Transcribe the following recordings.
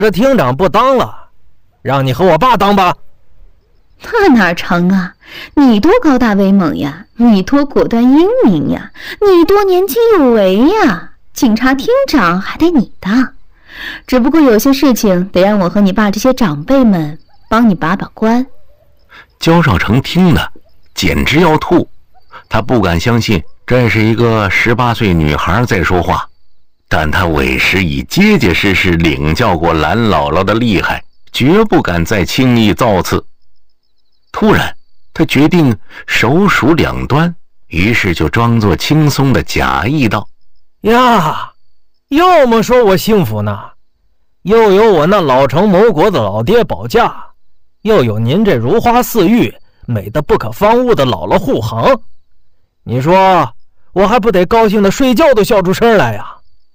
这厅长不当了，让你和我爸当吧。 那哪成啊，你多高大威猛呀，你多果断英明呀，你多年轻有为呀，警察厅长还得你当。只不过有些事情得让我和你爸这些长辈们帮你把把关。 焦少成听了简直要吐，他不敢相信这是一个18岁女孩在说话，但他委实已结结实实领教过蓝姥姥的厉害，绝不敢再轻易造次。突然他决定手数两端，于是就装作轻松的假意道： 呀，要么说我幸福呢，又有我那老成谋国的老爹保驾，又有您这如花似玉美得不可方物的姥姥护航，你说我还不得高兴的睡觉都笑出声来呀？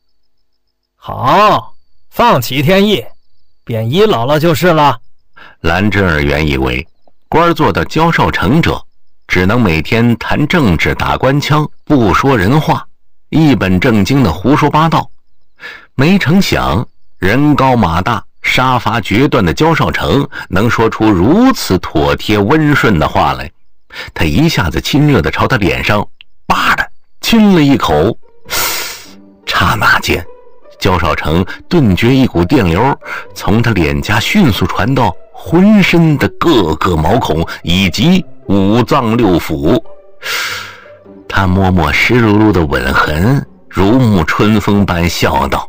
好，放齐天意，便依姥姥就是了。 蓝侄儿原以为官做到焦少成者只能每天谈政治打官腔，不说人话，一本正经的胡说八道，没成想人高马大杀伐决断的焦少成能说出如此妥帖温顺的话来。他一下子亲热地朝他脸上叭的亲了一口，刹那间焦少成顿觉一股电流从他脸颊迅速传到浑身的各个毛孔以及五脏六腑。他摸摸湿漉漉的吻痕，如沐春风般笑道：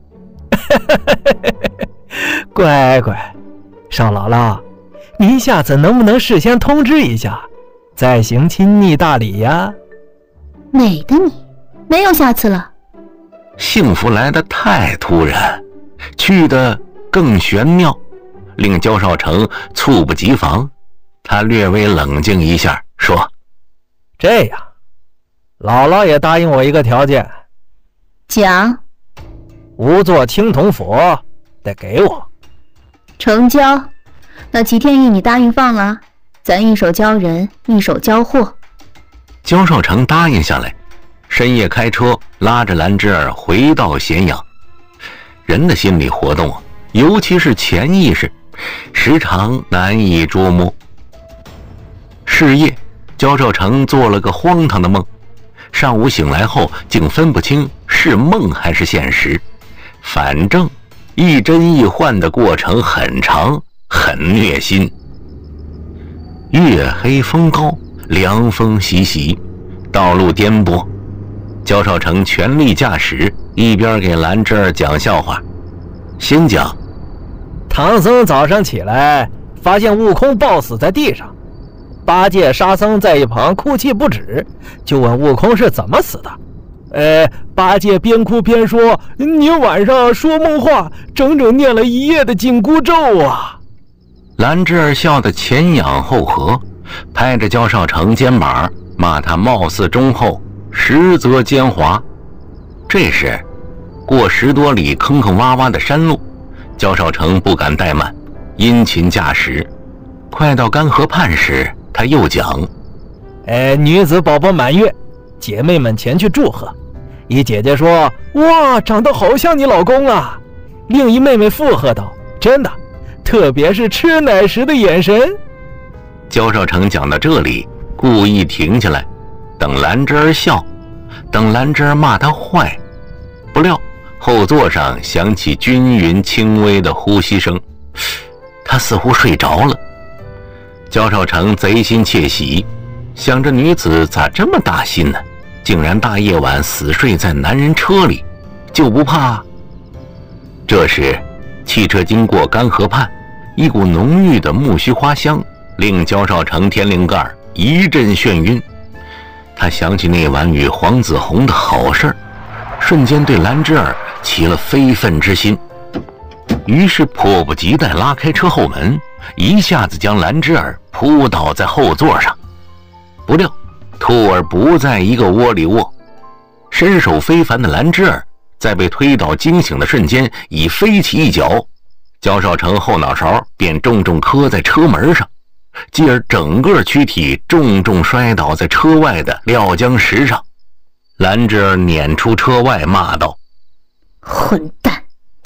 乖乖，少姥姥，您下次能不能事先通知一下，再行亲昵大礼呀？ 美的你，没有下次了。 幸福来得太突然，去得更玄妙，令焦少成猝不及防。他略微冷静一下说： 这样，姥姥也答应我一个条件。 讲。 无座青铜佛得给我。 成交。那齐天意你答应放了，咱一手交人，一手交货。 焦少成答应下来，深夜开车拉着兰芝儿回到咸阳。人的心理活动，尤其是潜意识，时常难以捉摸。是夜，焦少成做了个荒唐的梦，上午醒来后竟分不清是梦还是现实，反正一真一幻的过程很长，很虐心。月黑风高，凉风习习，道路颠簸，焦少成全力驾驶，一边给兰芝儿讲笑话。先讲， 唐僧早上起来发现悟空暴死在地上，八戒沙僧在一旁哭泣不止，就问悟空是怎么死的。八戒边哭边说：“你晚上说梦话，整整念了一夜的紧箍咒啊！” 兰芝儿笑得前仰后合，拍着焦少成肩膀，骂他貌似忠厚，实则奸猾。这时，过10多里坑坑洼洼的山路，焦少成不敢怠慢，殷勤驾驶。快到干河畔时，他又讲：“ 女子宝宝满月，姐妹们前去祝贺。一姐姐说：‘哇，长得好像你老公啊！’另一妹妹附和道：‘真的，特别是吃奶时的眼神。’” 焦少成讲到这里，故意停下来，等兰芝儿笑，等兰芝儿骂他坏。不料后座上响起均匀轻微的呼吸声，他似乎睡着了。焦少成贼心窃喜，想着女子咋这么大心呢？竟然大夜晚死睡在男人车里，就不怕？这时，汽车经过干河畔，一股浓郁的木须花香令焦少成天灵盖一阵眩晕。他想起那晚与黄子弘的好事，瞬间对兰芝儿起了非分之心，于是迫不及待拉开车后门，一下子将兰芝儿扑倒在后座上。不料兔儿不在一个窝里卧，身手非凡的兰芝儿在被推倒惊醒的瞬间已飞起一脚，焦少成后脑勺便重重磕在车门上，继而整个躯体重重摔倒在车外的料浆石上。兰芝儿撵出车外骂道：“ 混蛋，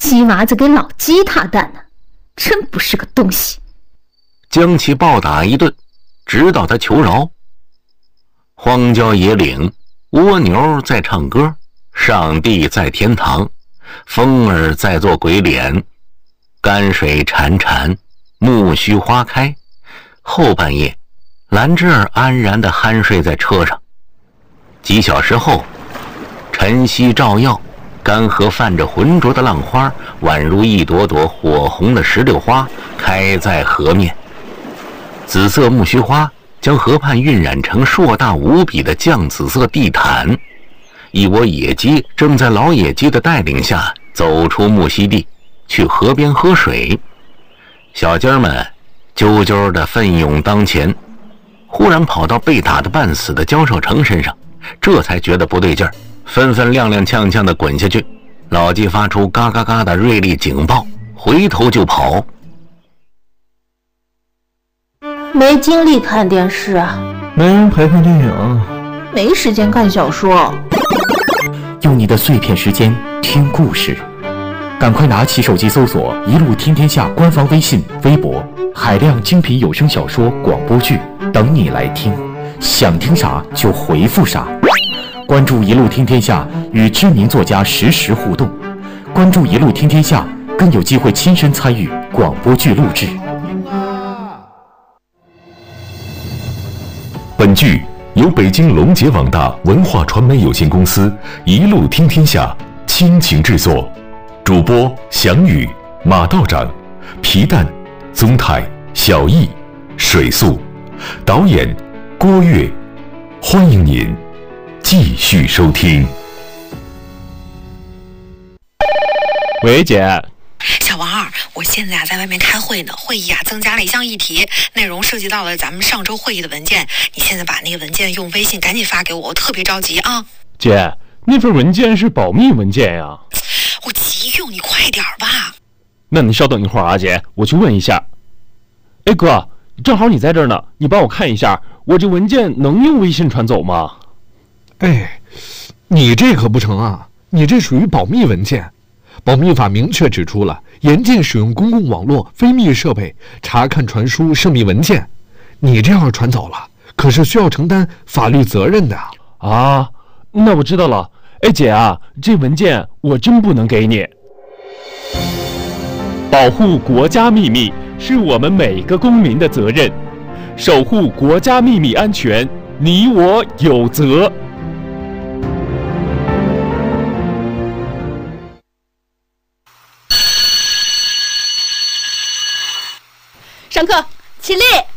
鸡娃子给老鸡踏蛋呢，真不是个东西。 将其暴打一顿，直到他求饶。荒郊野岭，蜗牛在唱歌，上帝在天堂，风儿在做鬼脸，泔水潺潺，苜蓿花开。后半夜，兰芝儿安然地酣睡在车上。几小时后，晨曦照耀，干涸泛着浑浊的浪花，宛如一朵朵火红的石榴花，开在河面。紫色苜蓿花将河畔晕染成硕大无比的绛紫色地毯。一窝野鸡正在老野鸡的带领下走出木樨地，去河边喝水。小鸡儿们啾啾地奋勇当前，忽然跑到被打得半死的焦少成身上，这才觉得不对劲儿，纷纷踉踉跄跄地滚下去。老鸡发出嘎嘎嘎的锐利警报，回头就跑。 没精力看电视啊， 没人陪看电影， 没时间看小说。 用你的碎片时间听故事，赶快拿起手机搜索“一路听天下”官方微信、微博，海量精品有声小说、广播剧等你来听，想听啥就回复啥。关注“一路听天下”，与知名作家实时互动。关注“一路听天下”，更有机会亲身参与广播剧录制。 本剧由北京龙杰网大文化传媒有限公司一路听天下倾情制作，主播翔宇、马道长、皮蛋、宗泰、小易、水素，导演郭跃。欢迎您继续收听。 喂，姐。 小王二，我现在在外面开会呢，会议增加了一项议题，内容涉及到了咱们上周会议的文件，你现在把那个文件用微信赶紧发给我，我特别着急啊。 姐，那份文件是保密文件呀。 我急用，你快点吧。 那你稍等一会儿啊，姐，我去问一下。哎哥，正好你在这儿呢，你帮我看一下，我这文件能用微信传走吗？ 哎，你这可不成啊，你这属于保密文件。保密法明确指出了，严禁使用公共网络非密设备查看传输涉密文件。你这样传走了，可是需要承担法律责任的啊。那我知道了。哎姐啊，这文件我真不能给你。保护国家秘密是我们每个公民的责任，守护国家秘密安全，你我有责。 上课，起立。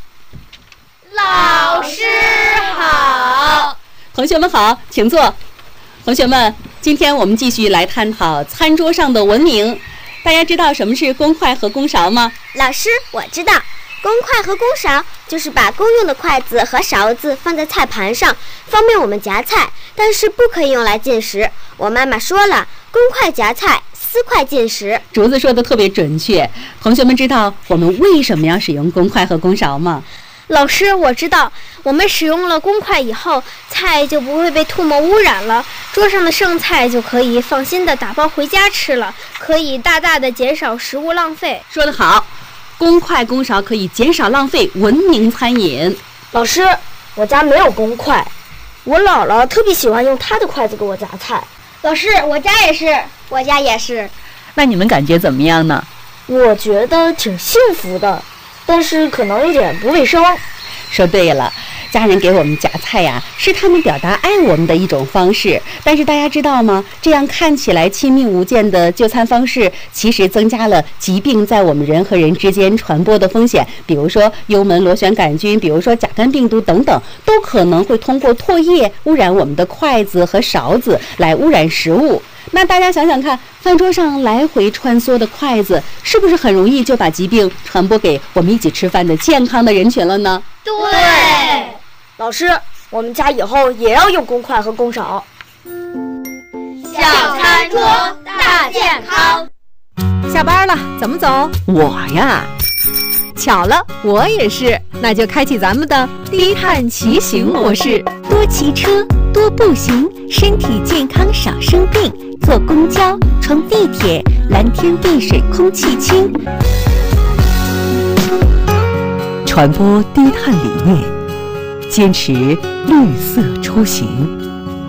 老师好。 同学们好，请坐。同学们，今天我们继续来探讨餐桌上的文明。大家知道什么是公筷和公勺吗？ 老师，我知道，公筷和公勺就是把公用的筷子和勺子放在菜盘上，方便我们夹菜，但是不可以用来进食。我妈妈说了，公筷夹菜，私筷进食。 竹子说的特别准确。同学们知道我们为什么要使用公筷和公勺吗？ 老师，我知道，我们使用了公筷以后，菜就不会被唾沫污染了，桌上的剩菜就可以放心的打包回家吃了，可以大大的减少食物浪费。 说得好，公筷公勺可以减少浪费，文明餐饮。 老师，我家没有公筷，我姥姥特别喜欢用她的筷子给我夹菜。 老师，我家也是，我家也是。 那你们感觉怎么样呢？ 我觉得挺幸福的，但是可能有点不卫生。 说对了，家人给我们夹菜呀，是他们表达爱我们的一种方式。但是大家知道吗？这样看起来亲密无间的就餐方式，其实增加了疾病在我们人和人之间传播的风险。比如说幽门螺旋杆菌，比如说甲肝病毒等等，都可能会通过唾液污染我们的筷子和勺子，来污染食物。那大家想想看，饭桌上来回穿梭的筷子，是不是很容易就把疾病传播给我们一起吃饭的健康的人群了呢？ 对。 老师，我们家以后也要用公筷和公勺。 小餐桌大健康。 下班了，怎么走？ 我呀， 巧了，我也是。那就开启咱们的低碳骑行模式， 多骑车，多步行，身体健康少生病。坐公交、乘地铁，来蓝天碧水空气清，传播低碳理念，坚持绿色出行。